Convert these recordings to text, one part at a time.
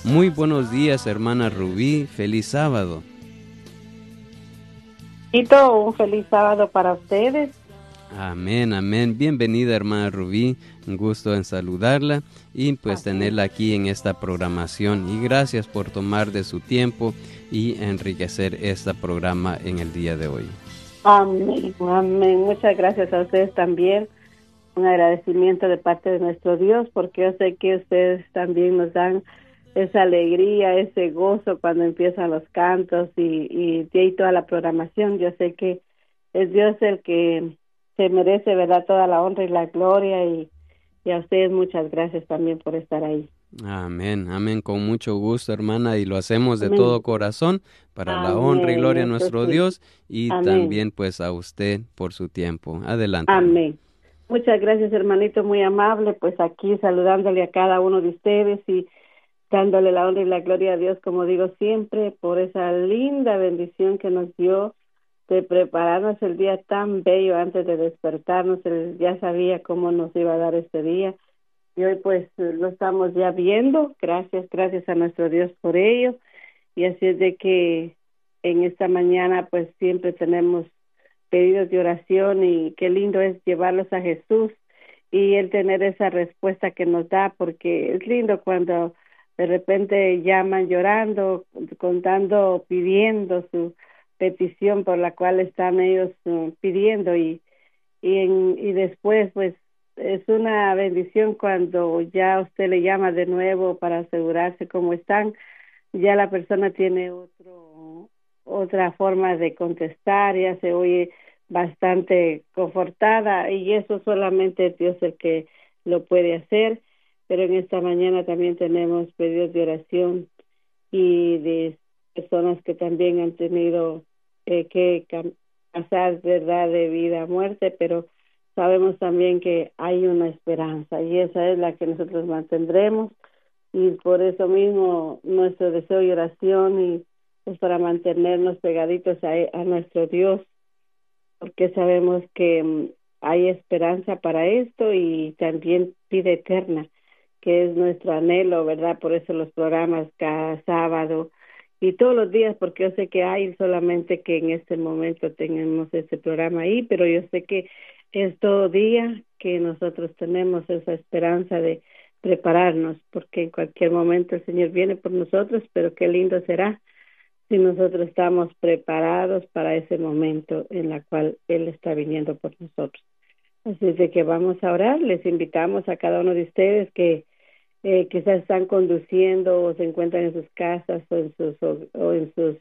Muy buenos días, hermana Rubí. Feliz sábado. Un feliz sábado para ustedes. Amén, amén. Bienvenida, hermana Rubí. Un gusto en saludarla y pues tenerla aquí en esta programación. Y gracias por tomar de su tiempo y enriquecer este programa en el día de hoy. Amén, amén. Muchas gracias a ustedes también. Un agradecimiento de parte de nuestro Dios, porque yo sé que ustedes también nos dan esa alegría, ese gozo cuando empiezan los cantos y toda la programación. Yo sé que es Dios el que se merece, ¿verdad?, toda la honra y la gloria, y a ustedes muchas gracias también por estar ahí. Amén, amén, con mucho gusto, hermana, y lo hacemos de todo Amén, corazón para la honra y amén, gloria a eso nuestro sí, Dios y amén, también pues a usted por su tiempo. Adelante, hermana. amén. Muchas gracias, hermanito, muy amable, pues aquí saludándole a cada uno de ustedes y dándole la honra y la gloria a Dios, como digo siempre, por esa linda bendición que nos dio de prepararnos el día tan bello antes de despertarnos. Él ya sabía cómo nos iba a dar este día y hoy pues lo estamos ya viendo. Gracias a nuestro Dios por ello. Y así es de que en esta mañana pues siempre tenemos pedidos de oración, y qué lindo es llevarlos a Jesús y Él tener esa respuesta que nos da, porque es lindo cuando de repente llaman llorando, contando, pidiendo su petición por la cual están ellos pidiendo, y después pues es una bendición cuando ya usted le llama de nuevo para asegurarse cómo están. Ya la persona tiene otra forma de contestar, ya se oye bastante confortada, y eso solamente es Dios el que lo puede hacer. Pero en esta mañana también tenemos pedidos de oración y de personas que también han tenido que pasar, verdad, de vida a muerte, pero sabemos también que hay una esperanza, y esa es la que nosotros mantendremos. Y por eso mismo nuestro deseo y oración y es para mantenernos pegaditos a nuestro Dios, porque sabemos que hay esperanza para esto, y también vida eterna, que es nuestro anhelo, ¿verdad? Por eso los programas cada sábado y todos los días, porque yo sé que hay, solamente que en este momento tenemos ese programa ahí, pero yo sé que es todo día que nosotros tenemos esa esperanza de prepararnos, porque en cualquier momento el Señor viene por nosotros, pero qué lindo será si nosotros estamos preparados para ese momento en la cual Él está viniendo por nosotros. Así es de que vamos a orar. Les invitamos a cada uno de ustedes que quizás están conduciendo o se encuentran en sus casas o en sus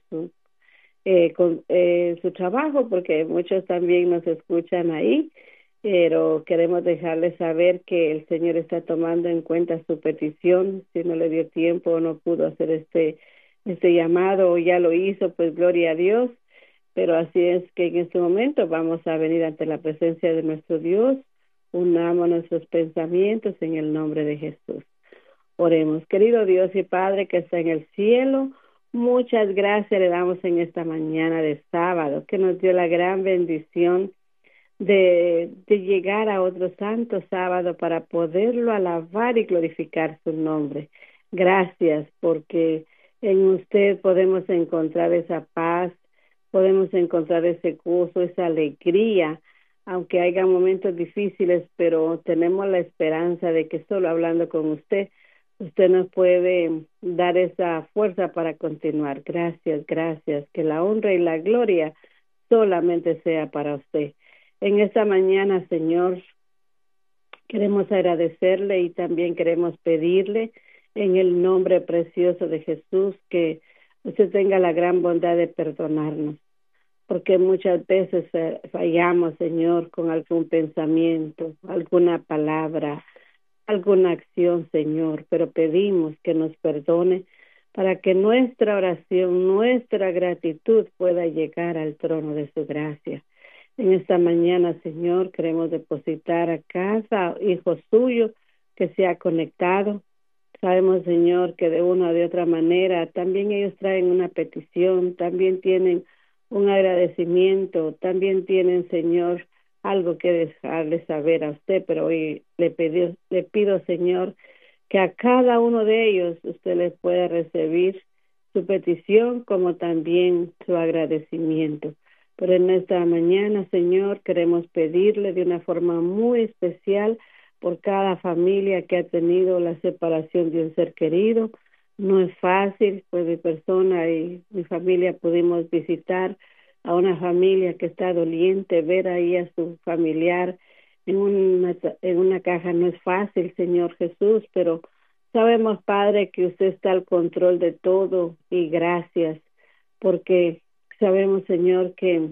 su trabajo, porque muchos también nos escuchan ahí, pero queremos dejarles saber que el Señor está tomando en cuenta su petición. Si no le dio tiempo o no pudo hacer este llamado, o ya lo hizo, pues gloria a Dios. Pero así es que en este momento vamos a venir ante la presencia de nuestro Dios. Unamos nuestros pensamientos en el nombre de Jesús. Oremos. Querido Dios y Padre que está en el cielo, muchas gracias le damos en esta mañana de sábado, que nos dio la gran bendición de llegar a otro santo sábado para poderlo alabar y glorificar su nombre. Gracias, porque en usted podemos encontrar esa paz, podemos encontrar ese gozo, esa alegría, aunque haya momentos difíciles, pero tenemos la esperanza de que solo hablando con usted nos puede dar esa fuerza para continuar. Gracias, que la honra y la gloria solamente sea para usted. En esta mañana, Señor, queremos agradecerle y también queremos pedirle en el nombre precioso de Jesús que usted tenga la gran bondad de perdonarnos, porque muchas veces fallamos, Señor, con algún pensamiento, alguna palabra, alguna acción, Señor, pero pedimos que nos perdone para que nuestra oración, nuestra gratitud pueda llegar al trono de su gracia. En esta mañana, Señor, queremos depositar a cada hijo suyo que se ha conectado. Sabemos, Señor, que de una o de otra manera también ellos traen una petición, también tienen un agradecimiento, también tienen, Señor, algo que dejarle saber a usted, pero hoy le pido, Señor, que a cada uno de ellos usted les pueda recibir su petición como también su agradecimiento. Pero en esta mañana, Señor, queremos pedirle de una forma muy especial por cada familia que ha tenido la separación de un ser querido. No es fácil, pues mi persona y mi familia pudimos visitar a una familia que está doliente, ver ahí a su familiar en una caja no es fácil, Señor Jesús, pero sabemos, Padre, que usted está al control de todo y gracias, porque sabemos, Señor, que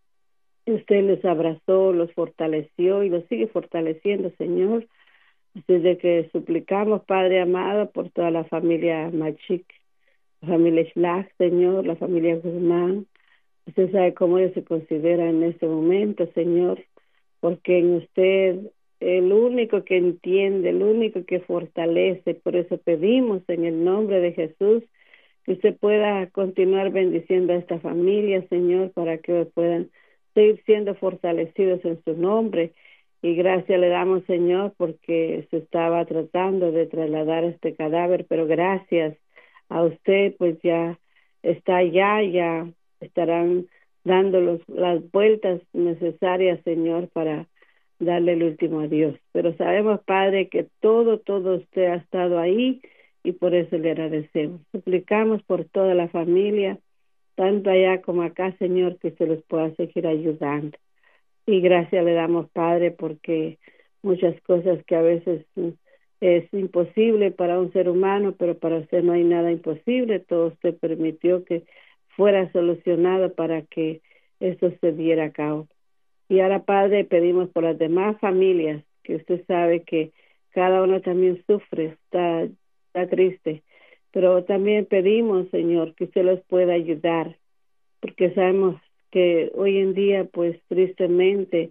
usted los abrazó, los fortaleció y los sigue fortaleciendo, Señor. Desde que suplicamos, Padre amado, por toda la familia Machik, la familia Schlach, Señor, la familia Guzmán. Usted sabe cómo ellos se consideran en este momento, Señor, porque en usted el único que entiende, el único que fortalece. Por eso pedimos en el nombre de Jesús que usted pueda continuar bendiciendo a esta familia, Señor, para que puedan seguir siendo fortalecidos en su nombre. Y gracias le damos, Señor, porque se estaba tratando de trasladar este cadáver, pero gracias a usted, pues ya está allá, ya estarán dando las vueltas necesarias, Señor, para darle el último adiós. Pero sabemos, Padre, que todo usted ha estado ahí y por eso le agradecemos. Suplicamos por toda la familia, tanto allá como acá, Señor, que se los pueda seguir ayudando. Y gracias le damos, Padre, porque muchas cosas que a veces es imposible para un ser humano, pero para usted no hay nada imposible. Todo usted permitió que fuera solucionado para que eso se diera a cabo. Y ahora, Padre, pedimos por las demás familias, que usted sabe que cada uno también sufre, está triste, pero también pedimos, Señor, que usted los pueda ayudar, porque sabemos que hoy en día, pues tristemente,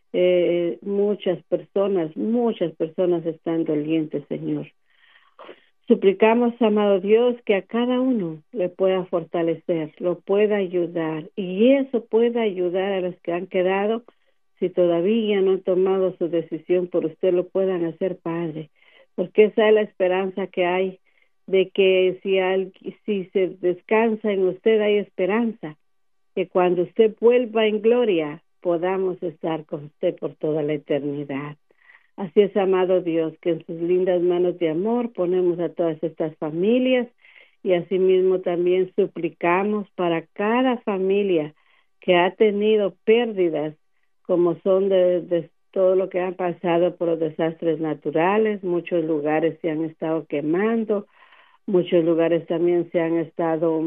muchas personas están dolientes, Señor. Suplicamos, amado Dios, que a cada uno le pueda fortalecer, lo pueda ayudar, y eso pueda ayudar a los que han quedado, si todavía no han tomado su decisión, por usted lo puedan hacer, Padre, porque esa es la esperanza que hay, de que si se descansa en usted hay esperanza, que cuando usted vuelva en gloria, podamos estar con usted por toda la eternidad. Así es, amado Dios, que en sus lindas manos de amor ponemos a todas estas familias y asimismo también suplicamos para cada familia que ha tenido pérdidas, como son de todo lo que ha pasado por los desastres naturales. Muchos lugares se han estado quemando, muchos lugares también se han estado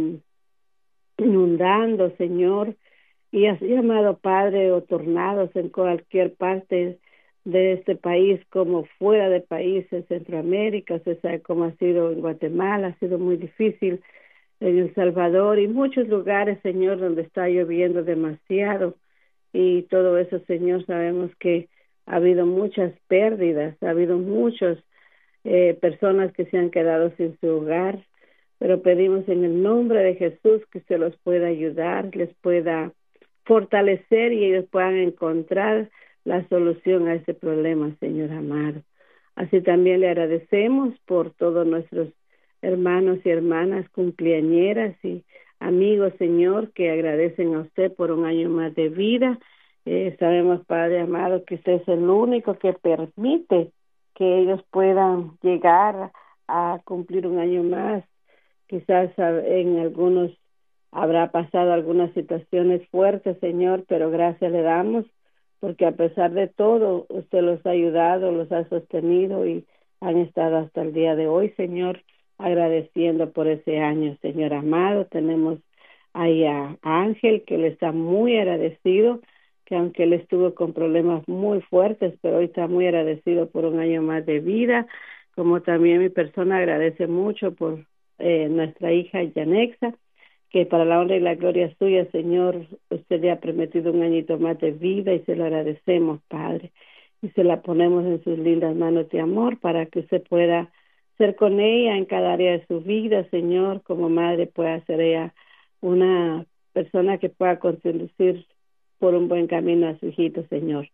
inundando, Señor, y así, amado Padre, o tornados en cualquier parte de este país como fuera de países, Centroamérica. Se sabe cómo ha sido en Guatemala, ha sido muy difícil en El Salvador y muchos lugares, Señor, donde está lloviendo demasiado y todo eso, Señor, sabemos que ha habido muchas pérdidas, ha habido muchas personas que se han quedado sin su hogar, pero pedimos en el nombre de Jesús que usted los pueda ayudar, les pueda fortalecer y ellos puedan encontrar la solución a ese problema, Señor amado. Así también le agradecemos por todos nuestros hermanos y hermanas cumpleañeras y amigos, Señor, que agradecen a usted por un año más de vida. Sabemos, Padre amado, que usted es el único que permite que ellos puedan llegar a cumplir un año más. Quizás en algunos habrá pasado algunas situaciones fuertes, Señor, pero gracias le damos porque a pesar de todo, usted los ha ayudado, los ha sostenido y han estado hasta el día de hoy, Señor, agradeciendo por ese año, Señor amado. Tenemos ahí a Ángel, que le está muy agradecido, que aunque él estuvo con problemas muy fuertes, pero hoy está muy agradecido por un año más de vida, como también mi persona agradece mucho por nuestra hija Yanexa, que para la honra y la gloria suya, Señor, usted le ha prometido un añito más de vida y se lo agradecemos, Padre. Y se la ponemos en sus lindas manos de amor para que usted pueda ser con ella en cada área de su vida, Señor. Como madre pueda ser ella una persona que pueda conducir por un buen camino a su hijito, Señor.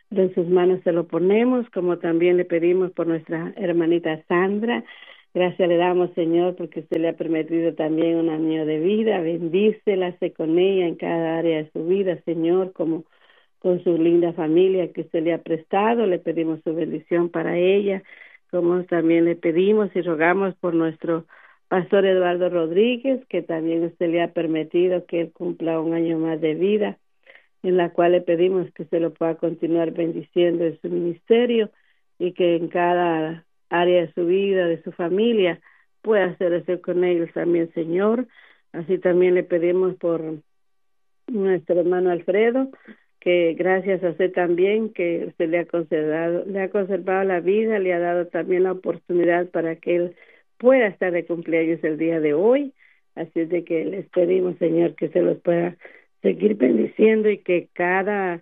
En sus manos se lo ponemos, como también le pedimos por nuestra hermanita Sandra. Gracias le damos, Señor, porque usted le ha permitido también un año de vida. Bendícela, sé con ella en cada área de su vida, Señor, como con su linda familia que usted le ha prestado. Le pedimos su bendición para ella, como también le pedimos y rogamos por nuestro pastor Eduardo Rodríguez, que también usted le ha permitido que él cumpla un año más de vida, en la cual le pedimos que se lo pueda continuar bendiciendo en su ministerio y que en cada área de su vida, de su familia, pueda hacer eso con ellos también, Señor. Así también le pedimos por nuestro hermano Alfredo, que gracias a usted también, que usted le ha conservado la vida, le ha dado también la oportunidad para que él pueda estar de cumpleaños el día de hoy. Así es de que les pedimos, Señor, que se los pueda seguir bendiciendo y que cada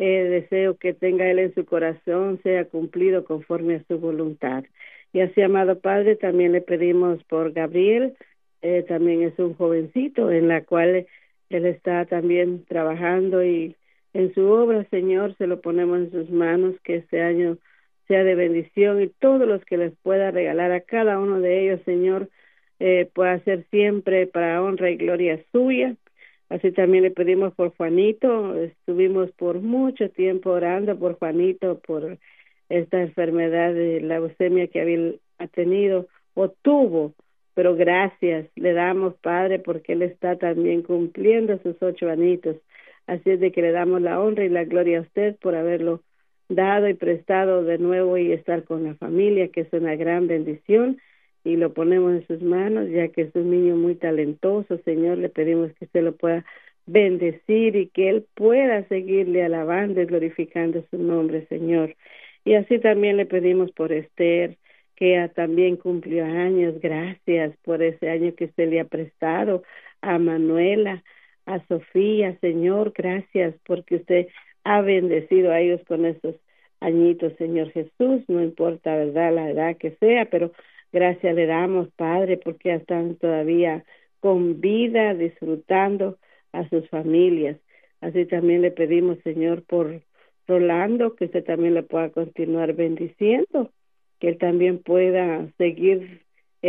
deseo que tenga él en su corazón sea cumplido conforme a su voluntad. Y así, amado Padre, también le pedimos por Gabriel, también es un jovencito en la cual él está también trabajando y en su obra, Señor, se lo ponemos en sus manos, que este año sea de bendición y todos los que les pueda regalar a cada uno de ellos, Señor, pueda ser siempre para honra y gloria suya. Así también le pedimos por Juanito. Estuvimos por mucho tiempo orando por Juanito, por esta enfermedad de leucemia que ha tenido o tuvo, pero gracias le damos, Padre, porque él está también cumpliendo sus 8 añitos. Así es de que le damos la honra y la gloria a usted por haberlo dado y prestado de nuevo y estar con la familia, que es una gran bendición, y lo ponemos en sus manos, ya que es un niño muy talentoso, Señor. Le pedimos que usted lo pueda bendecir y que él pueda seguirle alabando y glorificando su nombre, Señor. Y así también le pedimos por Esther, que también cumplió años. Gracias por ese año que usted le ha prestado a Manuela, a Sofía, Señor. Gracias porque usted ha bendecido a ellos con esos añitos, Señor Jesús. No importa, ¿verdad?, la edad que sea, pero gracias le damos, Padre, porque ya están todavía con vida, disfrutando a sus familias. Así también le pedimos, Señor, por Rolando, que usted también le pueda continuar bendiciendo, que él también pueda seguir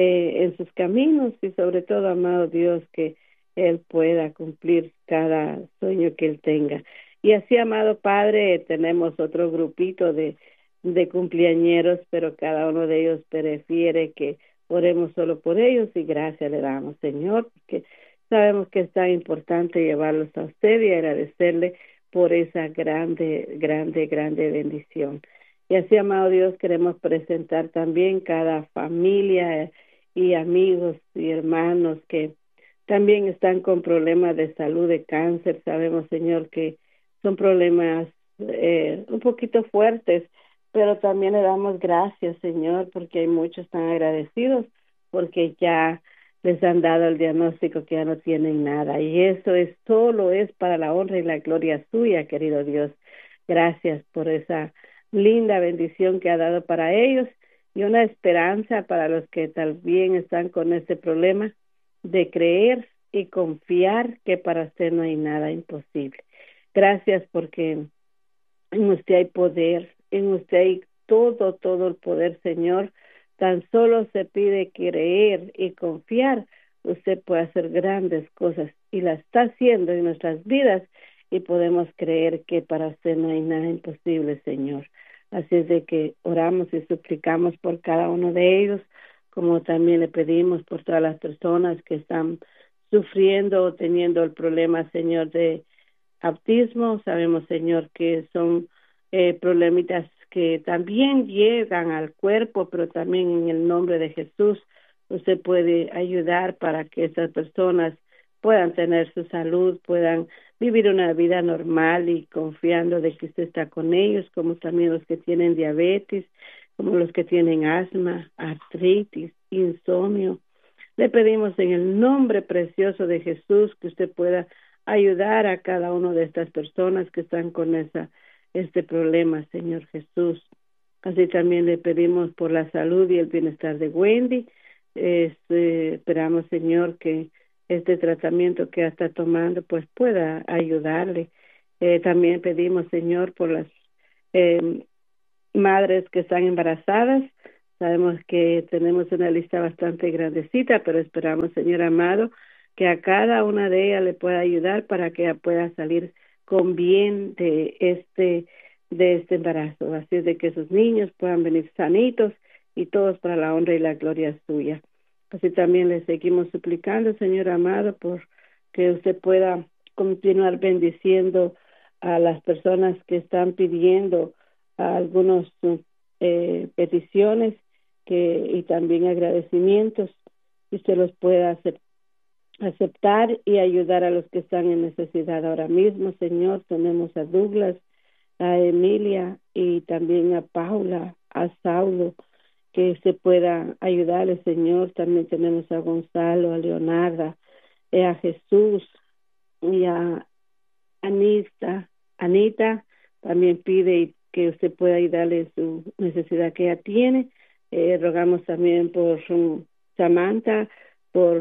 en sus caminos y sobre todo, amado Dios, que él pueda cumplir cada sueño que él tenga. Y así, amado Padre, tenemos otro grupito de cumpleañeros, pero cada uno de ellos prefiere que oremos solo por ellos y gracias le damos, Señor, porque sabemos que es tan importante llevarlos a usted y agradecerle por esa grande, grande, grande bendición. Y así, amado Dios, queremos presentar también cada familia y amigos y hermanos que también están con problemas de salud, de cáncer. Sabemos, Señor, que son problemas un poquito fuertes, pero también le damos gracias, Señor, porque hay muchos tan agradecidos porque ya les han dado el diagnóstico que ya no tienen nada, y eso solo es para la honra y la gloria suya, querido Dios. Gracias por esa linda bendición que ha dado para ellos y una esperanza para los que también están con ese problema, de creer y confiar que para usted no hay nada imposible. Gracias porque en usted hay poder, en usted hay todo el poder, Señor. Tan solo se pide creer y confiar. Usted puede hacer grandes cosas y las está haciendo en nuestras vidas y podemos creer que para usted no hay nada imposible, Señor. Así es de que oramos y suplicamos por cada uno de ellos, como también le pedimos por todas las personas que están sufriendo o teniendo el problema, Señor, de autismo. Sabemos, Señor, que son problemitas que también llegan al cuerpo, pero también en el nombre de Jesús usted puede ayudar para que estas personas puedan tener su salud, puedan vivir una vida normal y confiando de que usted está con ellos, como también los que tienen diabetes, como los que tienen asma, artritis, insomnio. Le pedimos en el nombre precioso de Jesús que usted pueda ayudar a cada una de estas personas que están con este problema, Señor Jesús. Así también le pedimos por la salud y el bienestar de Wendy. Esperamos, Señor, que este tratamiento que está tomando pues pueda ayudarle. También pedimos, Señor, por las eh, madres que están embarazadas. Sabemos que tenemos una lista bastante grandecita, pero esperamos, Señor amado, que a cada una de ellas le pueda ayudar para que ella pueda salir con bien de este embarazo. Así es de que esos niños puedan venir sanitos y todos para la honra y la gloria suya. Así también le seguimos suplicando, Señor amado, por que usted pueda continuar bendiciendo a las personas que están pidiendo algunas peticiones y también agradecimientos, y usted los pueda aceptar y ayudar a los que están en necesidad ahora mismo. Señor, tenemos a Douglas, a Emilia y también a Paula, a Saulo, que se pueda ayudarle, Señor. También tenemos a Gonzalo, a Leonarda, a Jesús y a Anita también pide que usted pueda ayudarle en su necesidad que ella tiene. Rogamos también por Samantha, por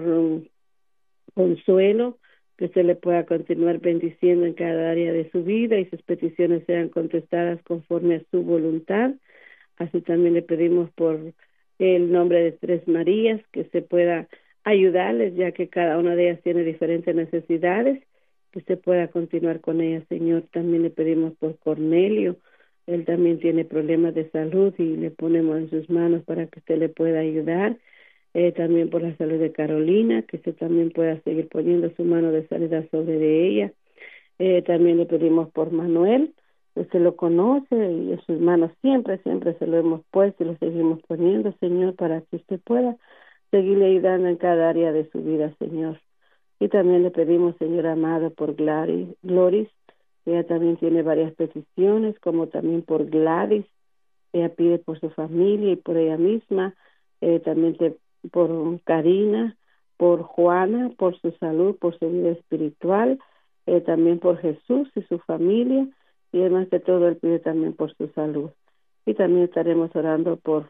Consuelo, que usted le pueda continuar bendiciendo en cada área de su vida y sus peticiones sean contestadas conforme a su voluntad. Así también le pedimos por el nombre de Tres Marías, que se pueda ayudarles, ya que cada una de ellas tiene diferentes necesidades, que usted pueda continuar con ellas, Señor. También le pedimos por Cornelio, él también tiene problemas de salud y le ponemos en sus manos para que usted le pueda ayudar. También por la salud de Carolina, que usted también pueda seguir poniendo su mano de sanidad sobre de ella. También le pedimos por Manuel, usted lo conoce y en sus manos siempre se lo hemos puesto y lo seguimos poniendo, Señor, para que usted pueda seguirle ayudando en cada área de su vida, Señor. Y también le pedimos, Señor amado, por Gloris, ella también tiene varias peticiones, como también por Gladys, ella pide por su familia y por ella misma, también por Karina, por Juana, por su salud, por su vida espiritual, también por Jesús y su familia, y además de todo él pide también por su salud. Y también estaremos orando por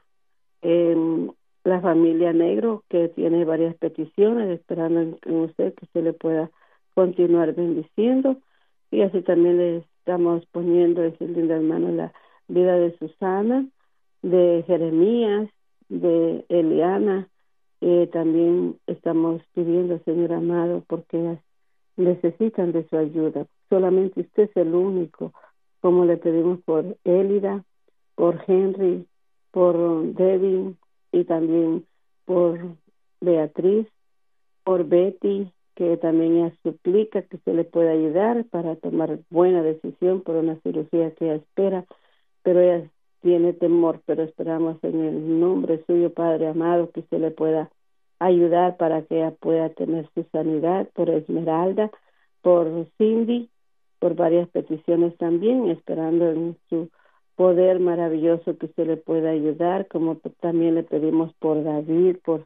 la familia Negro, que tiene varias peticiones, esperando en usted que se le pueda continuar bendiciendo. Y así también le estamos poniendo, ese lindo hermano, la vida de Susana, de Jeremías, de Eliana. También estamos pidiendo, Señor amado, porque ellas necesitan de su ayuda. Solamente usted es el único, como le pedimos por Elida, por Henry, por Devin y también por Beatriz, por Betty, que también ella suplica que se le pueda ayudar para tomar buena decisión por una cirugía que ella espera, pero ella tiene temor, pero esperamos en el nombre suyo, Padre amado, que se le pueda ayudar para que ella pueda tener su sanidad, por Esmeralda, por Cindy, por varias peticiones también, esperando en su poder maravilloso que se le pueda ayudar, como también le pedimos por David, por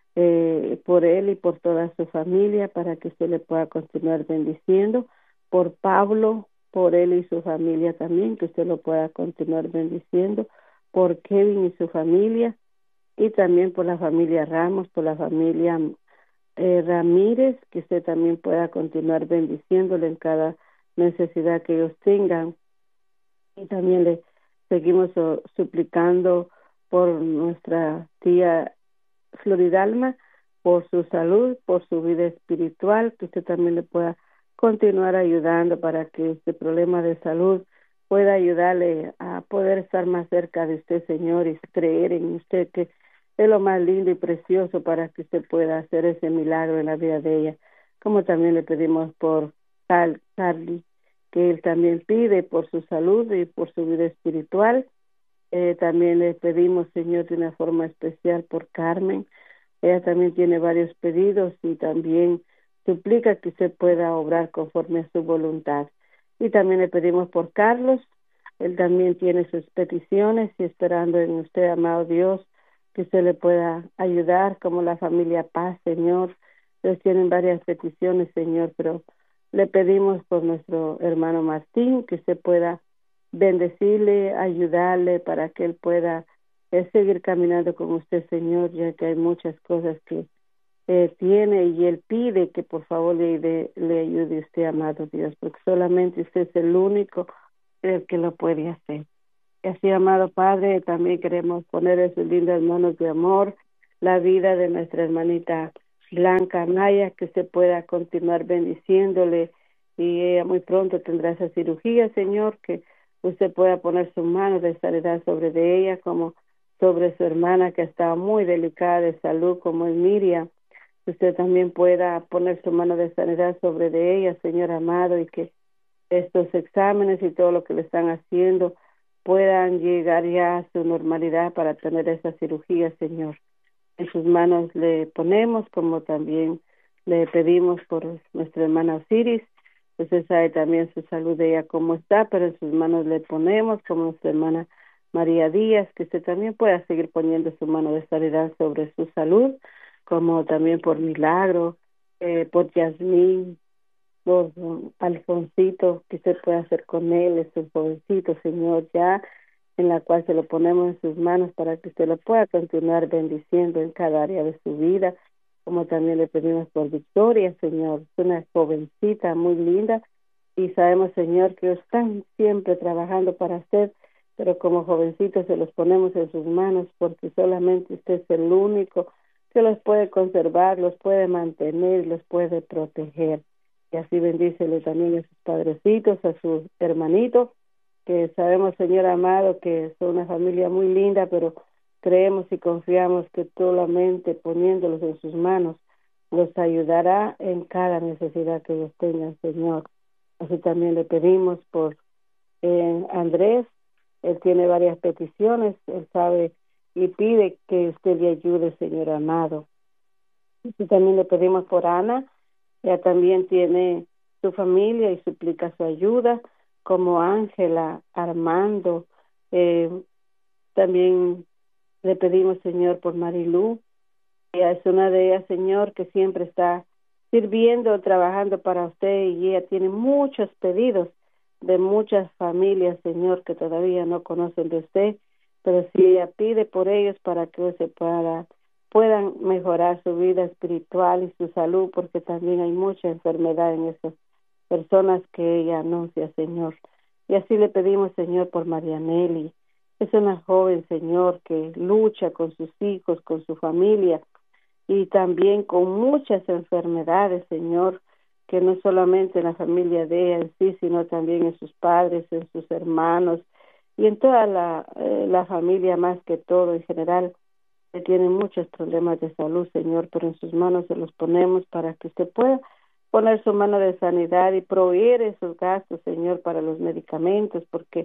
él y por toda su familia, para que se le pueda continuar bendiciendo, por Pablo, por él y su familia también, que usted lo pueda continuar bendiciendo, por Kevin y su familia, y también por la familia Ramos, por la familia Ramírez, que usted también pueda continuar bendiciéndole en cada necesidad que ellos tengan. Y también le seguimos suplicando por nuestra tía Floridalma, por su salud, por su vida espiritual, que usted también le pueda continuar ayudando para que este problema de salud pueda ayudarle a poder estar más cerca de usted, Señor, y creer en usted, que es lo más lindo y precioso para que usted pueda hacer ese milagro en la vida de ella. Como también le pedimos por Carly, que él también pide por su salud y por su vida espiritual. También le pedimos, Señor, de una forma especial por Carmen. Ella también tiene varios pedidos y también suplica que usted pueda obrar conforme a su voluntad. Y también le pedimos por Carlos. Él también tiene sus peticiones y esperando en usted, amado Dios, que usted le pueda ayudar, como la familia Paz, Señor. Ellos tienen varias peticiones, Señor, pero le pedimos por nuestro hermano Martín, que usted pueda bendecirle, ayudarle para que él pueda seguir caminando con usted, Señor, ya que hay muchas cosas que tiene y él pide que por favor le ayude usted, amado Dios, porque solamente usted es el único el que lo puede hacer. Y así, amado Padre, también queremos poner en sus lindas manos de amor la vida de nuestra hermanita Blanca Naya, que usted pueda continuar bendiciéndole, y ella muy pronto tendrá esa cirugía, Señor, que usted pueda poner su mano de sanidad sobre de ella, como sobre su hermana que está muy delicada de salud, como es Miriam. Usted también pueda poner su mano de sanidad sobre de ella, Señor amado, y que estos exámenes y todo lo que le están haciendo puedan llegar ya a su normalidad para tener esa cirugía, Señor. En sus manos le ponemos, como también le pedimos por nuestra hermana Osiris. Usted sabe también su salud de ella cómo está, pero en sus manos le ponemos, como nuestra hermana María Díaz, que usted también pueda seguir poniendo su mano de sanidad sobre su salud, como también por Milagro, por Yasmín, por Alfonsito, que usted puede hacer con él, este jovencito, Señor, ya en la cual se lo ponemos en sus manos para que usted lo pueda continuar bendiciendo en cada área de su vida, como también le pedimos por Victoria, Señor, es una jovencita muy linda, y sabemos, Señor, que están siempre trabajando para usted, pero como jovencitos se los ponemos en sus manos, porque solamente usted es el único que los puede conservar, los puede mantener, los puede proteger. Y así bendícele también a sus padrecitos, a sus hermanitos, que sabemos, Señor amado, que son una familia muy linda, pero creemos y confiamos que solamente poniéndolos en sus manos los ayudará en cada necesidad que ellos tengan, Señor. Así también le pedimos por Andrés. Él tiene varias peticiones, él sabe y pide que usted le ayude, Señor amado. Así también le pedimos por Ana. Ella también tiene su familia y suplica su ayuda, como Ángela, Armando. También le pedimos, Señor, por Marilú. Ella es una de ellas, Señor, que siempre está sirviendo, trabajando para usted, y ella tiene muchos pedidos de muchas familias, Señor, que todavía no conocen de usted, pero si ella pide por ellos para que se puedan mejorar su vida espiritual y su salud, porque también hay mucha enfermedad en esas personas que ella anuncia, Señor. Y así le pedimos, Señor, por Marianelli. Es una joven, Señor, que lucha con sus hijos, con su familia, y también con muchas enfermedades, Señor, que no solamente en la familia de ella en sí, sino también en sus padres, en sus hermanos, y en toda la familia, más que todo en general, que tienen muchos problemas de salud, Señor, pero en sus manos se los ponemos para que usted pueda poner su mano de sanidad y proveer esos gastos, Señor, para los medicamentos, porque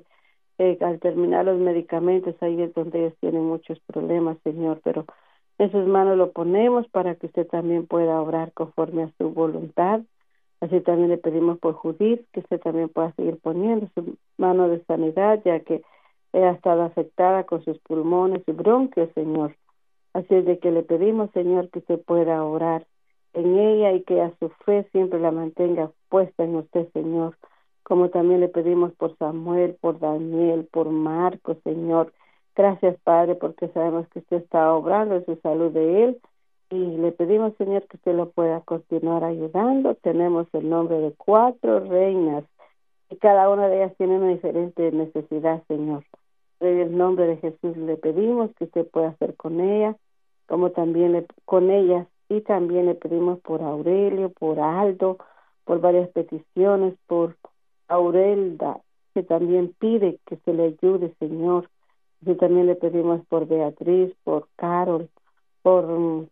al terminar los medicamentos ahí es donde ellos tienen muchos problemas, Señor, pero en sus manos lo ponemos para que usted también pueda obrar conforme a su voluntad. Así también le pedimos por Judith, que usted también pueda seguir poniendo su mano de sanidad, ya que ella ha estado afectada con sus pulmones y bronquios, Señor. Así es de que le pedimos, Señor, que usted pueda orar en ella y que a su fe siempre la mantenga puesta en usted, Señor. Como también le pedimos por Samuel, por Daniel, por Marcos, Señor. Gracias, Padre, porque sabemos que usted está obrando en su salud de él. Y le pedimos, Señor, que usted lo pueda continuar ayudando. Tenemos el nombre de 4 reinas y cada una de ellas tiene una diferente necesidad, Señor. En el nombre de Jesús le pedimos que usted pueda hacer con ella, como también con ellas, y también le pedimos por Aurelio, por Aldo, por varias peticiones, por Aurelda, que también pide que se le ayude, Señor. Y también le pedimos por Beatriz, por Carol, por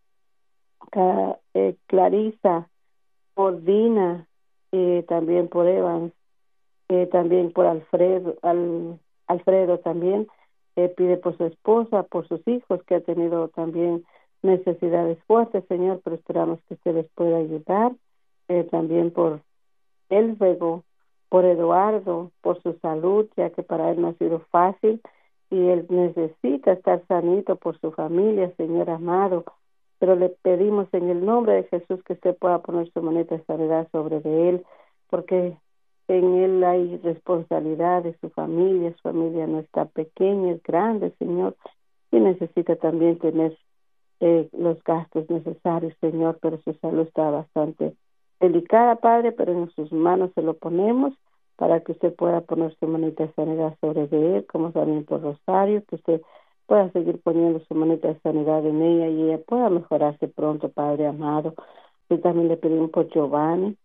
Clarisa, por Dina, también por Evans, también por Alfredo también, pide por su esposa, por sus hijos, que ha tenido también necesidades fuertes, Señor, pero esperamos que usted les pueda ayudar. También por Elvego, por Eduardo, por su salud, ya que para él no ha sido fácil y él necesita estar sanito por su familia, Señor amado. Pero le pedimos en el nombre de Jesús que usted pueda poner su manita de sanidad sobre de él, porque en él hay responsabilidad de su familia no está pequeña, es grande, Señor, y necesita también tener los gastos necesarios, Señor, pero su salud está bastante delicada, Padre, pero en sus manos se lo ponemos para que usted pueda poner su manita de sanidad sobre de él, como también por Rosario, que usted pueda seguir poniendo su manita de sanidad en ella y ella pueda mejorarse pronto, Padre amado. Y también le pedimos por Giovanni,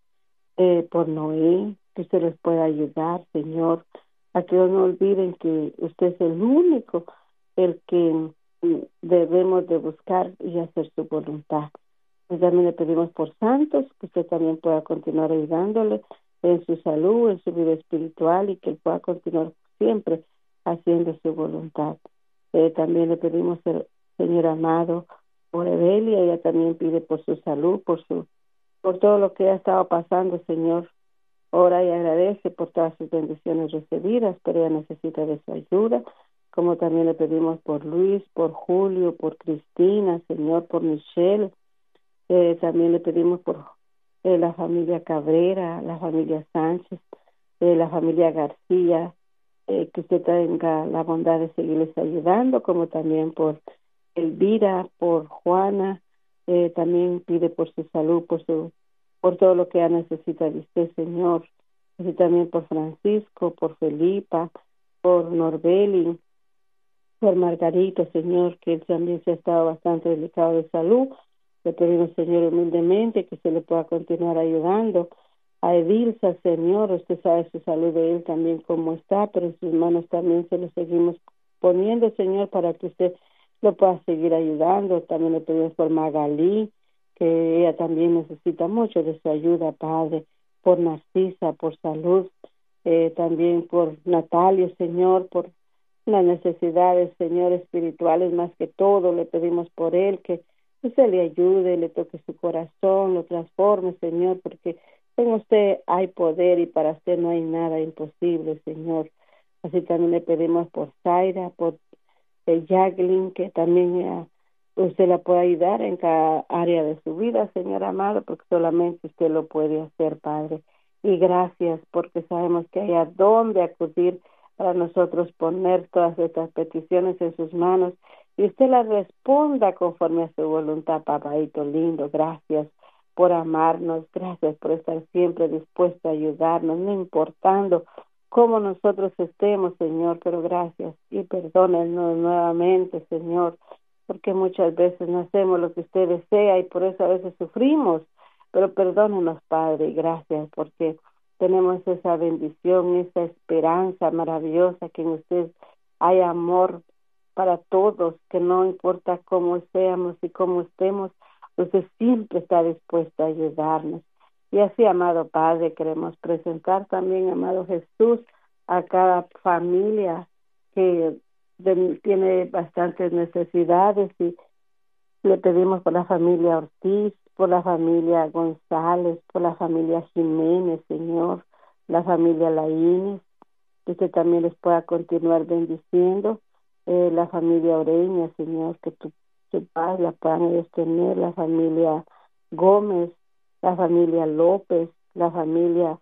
por Noé, que usted les pueda ayudar, Señor, a que no olviden que usted es el único, el que debemos de buscar y hacer su voluntad. Y también le pedimos por Santos, que usted también pueda continuar ayudándole en su salud, en su vida espiritual y que él pueda continuar siempre haciendo su voluntad. También le pedimos, Señor amado, por Evelia, ella también pide por su salud, por todo lo que ha estado pasando, Señor. Ora y agradece por todas sus bendiciones recibidas, pero ella necesita de su ayuda, como también le pedimos por Luis, por Julio, por Cristina, Señor, por Michelle. También le pedimos por la familia Cabrera, la familia Sánchez, la familia García, que usted tenga la bondad de seguirles ayudando, como también por Elvira, por Juana, también pide por su salud, por todo lo que ella necesita de usted, Señor. Y también por Francisco, por Felipa, por Norbeli, por Margarito, Señor, que él también se ha estado bastante delicado de salud. Le pedimos, Señor, humildemente que se le pueda continuar ayudando. A Edilza, Señor, usted sabe su salud de él también cómo está, pero en sus manos también se lo seguimos poniendo, Señor, para que usted lo pueda seguir ayudando. También le pedimos por Magalí, que ella también necesita mucho de su ayuda, Padre, por Narcisa, por salud, también por Natalio, Señor, por las necesidades, Señor, espirituales, más que todo, le pedimos por él, que usted le ayude, le toque su corazón, lo transforme, Señor, porque en usted hay poder y para usted no hay nada imposible, Señor. Así también le pedimos por Zaira, por Jacqueline, que también usted la puede ayudar en cada área de su vida, Señor amado, porque solamente usted lo puede hacer, Padre. Y gracias, porque sabemos que hay a dónde acudir para nosotros poner todas estas peticiones en sus manos y usted las responda conforme a su voluntad, papadito lindo. Gracias por amarnos, gracias por estar siempre dispuesto a ayudarnos, no importando cómo nosotros estemos, Señor, pero gracias y perdónenos nuevamente, Señor, porque muchas veces no hacemos lo que usted desea y por eso a veces sufrimos, pero perdónenos, Padre, y gracias porque tenemos esa bendición, esa esperanza maravillosa que en usted hay amor para todos, que no importa cómo seamos y cómo estemos, usted siempre está dispuesto a ayudarnos. Y así, amado Padre, queremos presentar también, amado Jesús, a cada familia que tiene bastantes necesidades y le pedimos por la familia Ortiz, por la familia González, por la familia Jiménez, Señor, la familia Laínez, que usted también les pueda continuar bendiciendo, la familia Oreña, Señor, que tu paz la puedan ellos tener, la familia Gómez, la familia López, la familia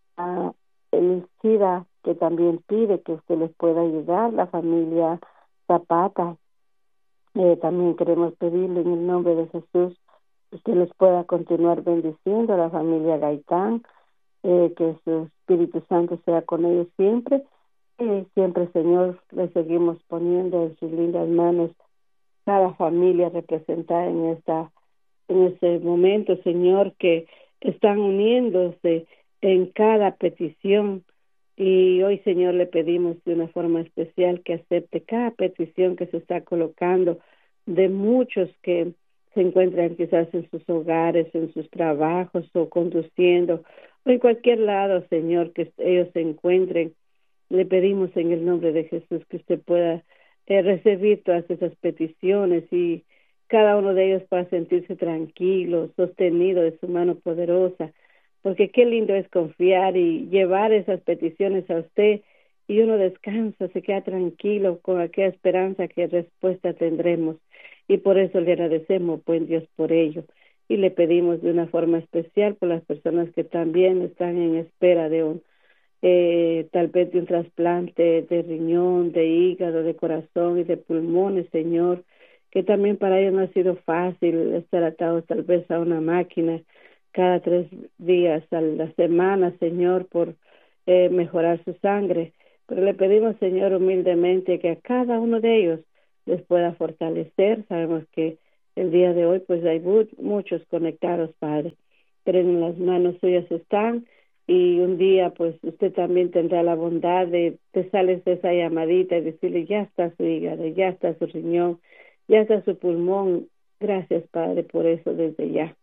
Elcida, que también pide que usted les pueda ayudar, la familia Zapata, también queremos pedirle en el nombre de Jesús que usted les pueda continuar bendiciendo, a la familia Gaitán, que su Espíritu Santo sea con ellos siempre, siempre, Señor, le seguimos poniendo en sus lindas manos cada familia representada en este momento, Señor, que están uniéndose en cada petición. Y hoy, Señor, le pedimos de una forma especial que acepte cada petición que se está colocando de muchos que se encuentran quizás en sus hogares, en sus trabajos o conduciendo o en cualquier lado, Señor, que ellos se encuentren. Le pedimos en el nombre de Jesús que usted pueda recibir todas esas peticiones y cada uno de ellos para sentirse tranquilo, sostenido de su mano poderosa, porque qué lindo es confiar y llevar esas peticiones a usted y uno descansa, se queda tranquilo con aquella esperanza que respuesta tendremos y por eso le agradecemos, buen Dios, por ello y le pedimos de una forma especial por las personas que también están en espera de un tal vez de un trasplante de riñón, de hígado, de corazón y de pulmones, Señor, que también para ellos no ha sido fácil estar atados tal vez a una máquina cada 3 días a la semana, Señor, por mejorar su sangre. Pero le pedimos, Señor, humildemente que a cada uno de ellos les pueda fortalecer. Sabemos que el día de hoy pues hay muchos conectados, Padre, pero en las manos suyas están, y un día pues usted también tendrá la bondad de sales de esa llamadita y decirle: ya está su hígado, ya está su riñón, ya está su pulmón. Gracias, Padre, por eso desde ya.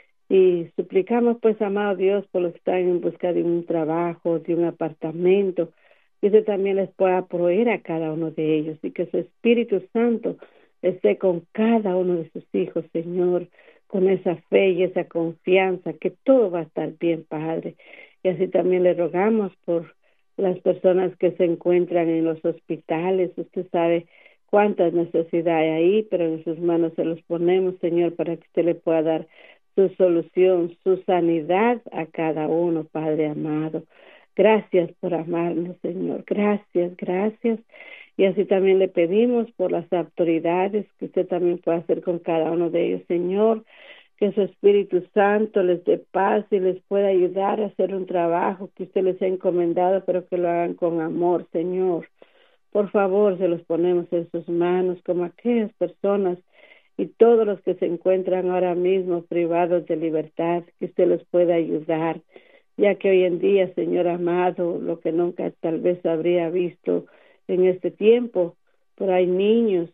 Y suplicamos, pues, amado Dios, por los que están en busca de un trabajo, de un apartamento, que usted también les pueda proveer a cada uno de ellos, y que su Espíritu Santo esté con cada uno de sus hijos, Señor, con esa fe y esa confianza, que todo va a estar bien, Padre. Y así también le rogamos por las personas que se encuentran en los hospitales. Usted sabe cuántas necesidades hay ahí, pero en sus manos se los ponemos, Señor, para que usted le pueda dar su solución, su sanidad a cada uno, Padre amado. Gracias por amarnos, Señor. Gracias, gracias. Y así también le pedimos por las autoridades, que usted también pueda hacer con cada uno de ellos, Señor, que su Espíritu Santo les dé paz y les pueda ayudar a hacer un trabajo que usted les ha encomendado, pero que lo hagan con amor, Señor. Por favor, se los ponemos en sus manos, como aquellas personas y todos los que se encuentran ahora mismo privados de libertad, que usted los pueda ayudar, ya que hoy en día, Señor amado, lo que nunca tal vez habría visto en este tiempo, pero hay niños,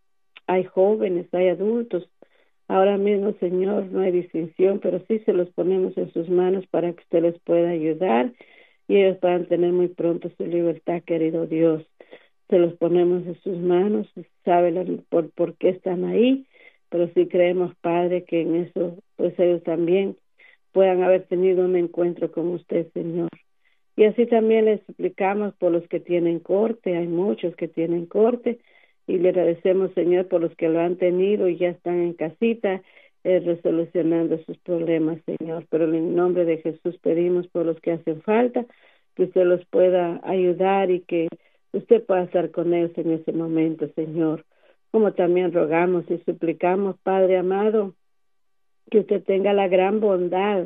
hay jóvenes, hay adultos. Ahora mismo, Señor, no hay distinción, pero sí se los ponemos en sus manos para que usted les pueda ayudar y ellos puedan tener muy pronto su libertad, querido Dios. Se los ponemos en sus manos, sabe por qué están ahí, pero sí creemos, Padre, que en eso pues ellos también puedan haber tenido un encuentro con usted, Señor. Y así también les suplicamos por los que tienen corte, hay muchos que tienen corte, y le agradecemos, Señor, por los que lo han tenido y ya están en casita resolucionando sus problemas, Señor. Pero en el nombre de Jesús pedimos por los que hacen falta, que usted los pueda ayudar y que usted pueda estar con ellos en ese momento, Señor. Como también rogamos y suplicamos, Padre amado, que usted tenga la gran bondad,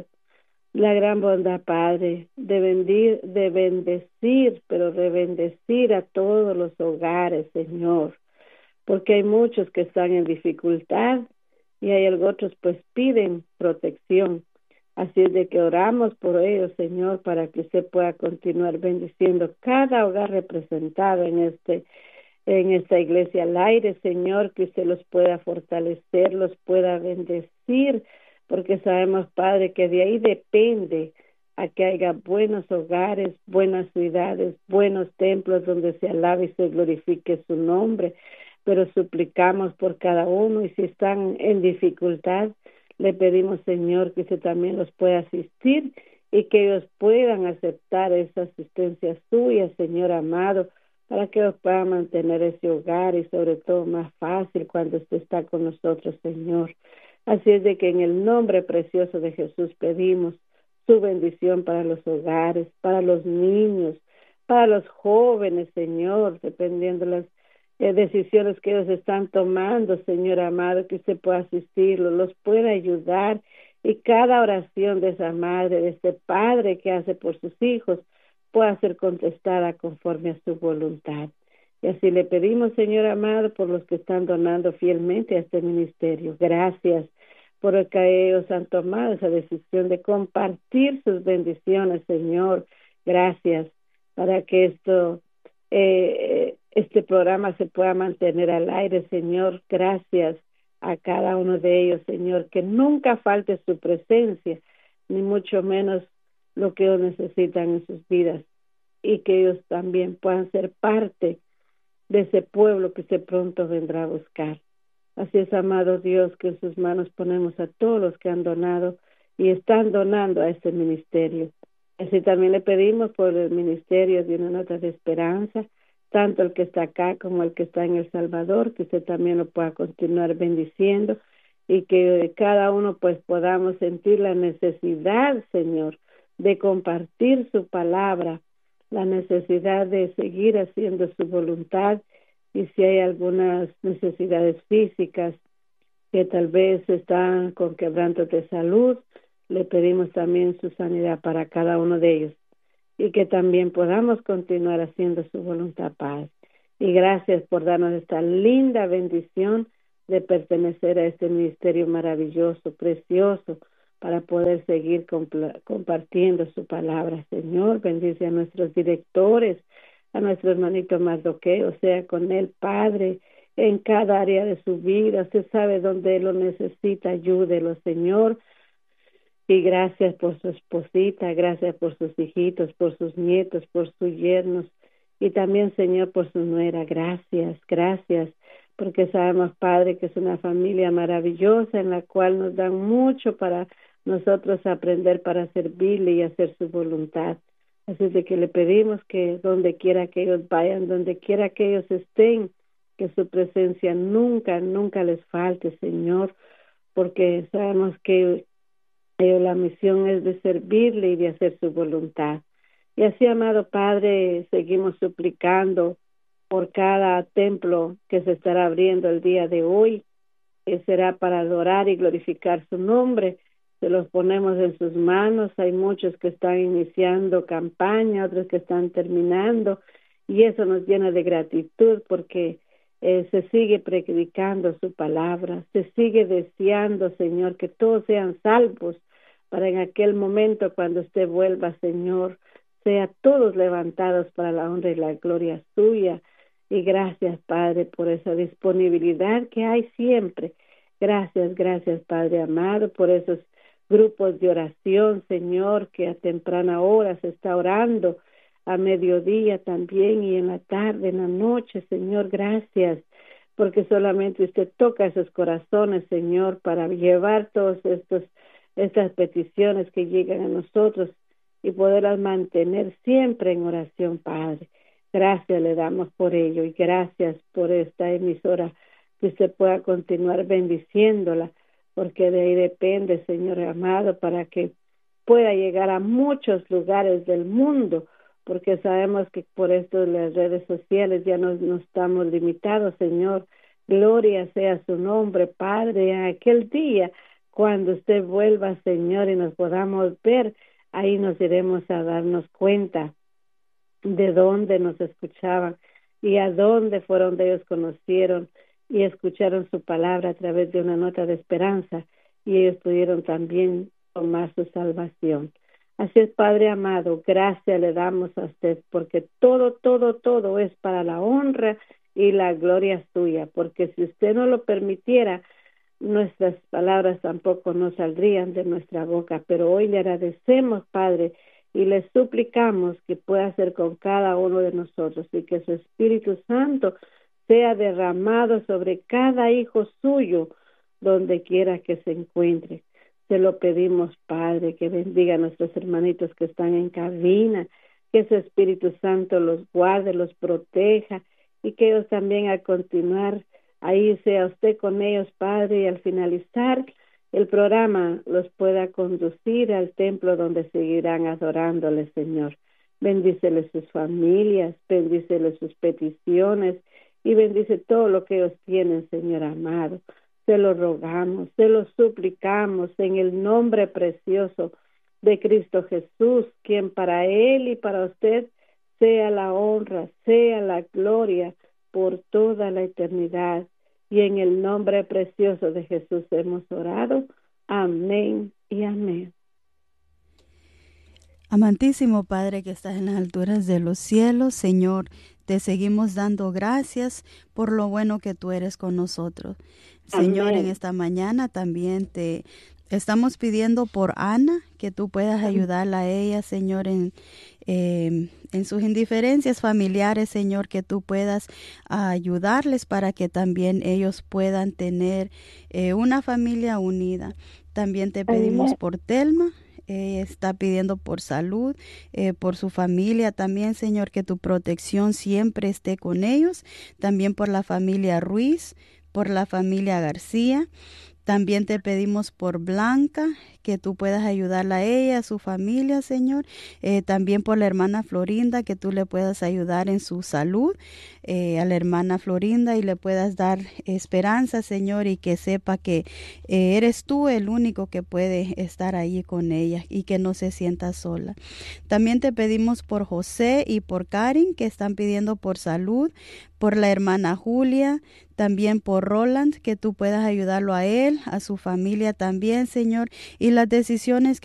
Padre, de bendecir, pero de bendecir a todos los hogares, Señor, porque hay muchos que están en dificultad y hay otros pues piden protección. Así es de que oramos por ellos, Señor, para que usted pueda continuar bendiciendo cada hogar representado en esta iglesia al aire, Señor, que usted los pueda fortalecer, los pueda bendecir, porque sabemos, Padre, que de ahí depende a que haya buenos hogares, buenas ciudades, buenos templos donde se alabe y se glorifique su nombre. Pero suplicamos por cada uno, y si están en dificultad, le pedimos, Señor, que usted también los pueda asistir y que ellos puedan aceptar esa asistencia suya, Señor amado, para que ellos puedan mantener ese hogar y sobre todo más fácil cuando usted está con nosotros, Señor. Así es de que en el nombre precioso de Jesús pedimos su bendición para los hogares, para los niños, para los jóvenes, Señor, dependiendo de las decisiones que ellos están tomando, Señor amado, que usted pueda asistirlos, los pueda ayudar, y cada oración de esa madre, de ese padre que hace por sus hijos, pueda ser contestada conforme a su voluntad. Y así le pedimos, Señor amado, por los que están donando fielmente a este ministerio. Gracias por el que ellos han tomado esa decisión de compartir sus bendiciones, Señor. Gracias para que este programa se pueda mantener al aire, Señor. Gracias a cada uno de ellos, Señor, que nunca falte su presencia, ni mucho menos lo que ellos necesitan en sus vidas, y que ellos también puedan ser parte de ese pueblo que se pronto vendrá a buscar. Así es, amado Dios, que en sus manos ponemos a todos los que han donado y están donando a este ministerio. Así también le pedimos por el ministerio de una nota de esperanza, tanto el que está acá como el que está en El Salvador, que usted también lo pueda continuar bendiciendo, y que cada uno pues podamos sentir la necesidad, Señor, de compartir su palabra, la necesidad de seguir haciendo su voluntad, y si hay algunas necesidades físicas que tal vez están con quebrantos de salud, le pedimos también su sanidad para cada uno de ellos. y que también podamos continuar haciendo su voluntad, Padre. Y gracias por darnos esta linda bendición de pertenecer a este ministerio maravilloso, precioso, para poder seguir compartiendo su palabra. Señor, bendice a nuestros directores, a nuestro hermanito Mardoqueo, sea con él, Padre, en cada área de su vida. Usted sabe dónde él lo necesita, ayúdelo, Señor. Y gracias por su esposita, gracias por sus hijitos, por sus nietos, por sus yernos, y también, Señor, por su nuera. Gracias, gracias, porque sabemos, Padre, que es una familia maravillosa en la cual nos dan mucho para nosotros aprender, para servirle y hacer su voluntad. Así de que le pedimos que donde quiera que ellos vayan, donde quiera que ellos estén, que su presencia nunca, nunca les falte, Señor, porque sabemos que la misión es de servirle y de hacer su voluntad. Y así, amado Padre, seguimos suplicando por cada templo que se estará abriendo el día de hoy, que será para adorar y glorificar su nombre. Se los ponemos en sus manos. Hay muchos que están iniciando campaña, otros que están terminando, y eso nos llena de gratitud porque se sigue predicando su palabra, se sigue deseando, Señor, que todos sean salvos, para en aquel momento cuando usted vuelva, Señor, sea todos levantados para la honra y la gloria suya. Y gracias, Padre, por esa disponibilidad que hay siempre. Gracias, gracias, Padre amado, por esos grupos de oración, Señor, que a temprana hora se está orando, a mediodía también y en la tarde, en la noche, Señor. Gracias, porque solamente usted toca esos corazones, Señor, para llevar todos estas peticiones que llegan a nosotros y poderlas mantener siempre en oración, Padre. Gracias le damos por ello y gracias por esta emisora, que usted pueda continuar bendiciéndola, porque de ahí depende, Señor amado, para que pueda llegar a muchos lugares del mundo, porque sabemos que por esto de las redes sociales ya no estamos limitados, Señor. Gloria sea su nombre, Padre, en aquel día cuando usted vuelva, Señor, y nos podamos ver, ahí nos iremos a darnos cuenta de dónde nos escuchaban y a dónde fue donde ellos conocieron y escucharon su palabra a través de una nota de esperanza, y ellos pudieron también tomar su salvación. Así es, Padre amado, gracias le damos a usted, porque todo es para la honra y la gloria suya, porque si usted no lo permitiera, nuestras palabras tampoco nos saldrían de nuestra boca. Pero hoy le agradecemos, Padre, y le suplicamos que pueda hacer con cada uno de nosotros, y que su Espíritu Santo sea derramado sobre cada hijo suyo, donde quiera que se encuentre. Te lo pedimos, Padre, que bendiga a nuestros hermanitos que están en cabina, que su Espíritu Santo los guarde, los proteja, y que ellos también, al continuar, ahí sea usted con ellos, Padre, y al finalizar el programa los pueda conducir al templo donde seguirán adorándole, Señor. Bendícele sus familias, bendícele sus peticiones y bendice todo lo que ellos tienen, Señor amado. Se lo rogamos, se lo suplicamos en el nombre precioso de Cristo Jesús, quien para Él y para usted sea la honra, sea la gloria por toda la eternidad. Y en el nombre precioso de Jesús hemos orado. Amén y amén. Amantísimo Padre que estás en las alturas de los cielos, Señor, te seguimos dando gracias por lo bueno que tú eres con nosotros. Señor, en esta mañana también te estamos pidiendo por Ana, que tú puedas ayudarla a ella, Señor, en sus indiferencias familiares, Señor, que tú puedas ayudarles para que también ellos puedan tener una familia unida. También te pedimos por Telma. Está pidiendo por salud, por su familia también, Señor, que tu protección siempre esté con ellos. También por la familia Ruiz, por la familia García. También te pedimos por Blanca, que tú puedas ayudarla a ella, a su familia, Señor. También por la hermana Florinda, que tú le puedas ayudar en su salud, a la hermana Florinda, y le puedas dar esperanza, Señor, y que sepa que eres tú el único que puede estar ahí con ella y que no se sienta sola. También te pedimos por José y por Karin, que están pidiendo por salud, por la hermana Julia, también por Roland, que tú puedas ayudarlo a él, a su familia también, Señor, y las decisiones